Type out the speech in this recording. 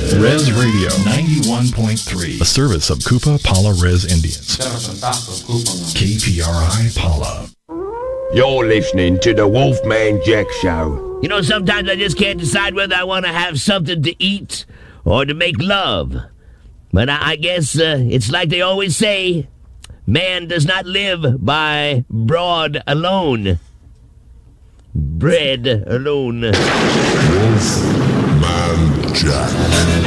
Res Radio 91.3, a service of Kupa Pala Res Indians. KPRI Pala. You're listening to the Wolfman Jack Show. You know, sometimes I just can't decide whether I want to have something to eat or to make love. But I guess it's like they always say, man does not live by broad alone. Bread alone. Wolfman Jack.